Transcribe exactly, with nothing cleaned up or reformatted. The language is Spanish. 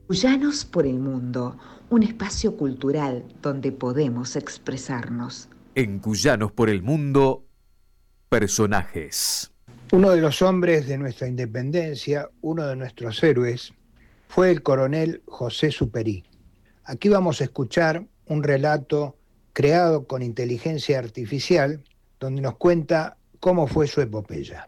Cuyanos por el Mundo, un espacio cultural donde podemos expresarnos. En Cuyanos por el Mundo, personajes. Uno de los hombres de nuestra independencia, uno de nuestros héroes, fue el coronel José Superí. Aquí vamos a escuchar un relato creado con inteligencia artificial donde nos cuenta cómo fue su epopeya.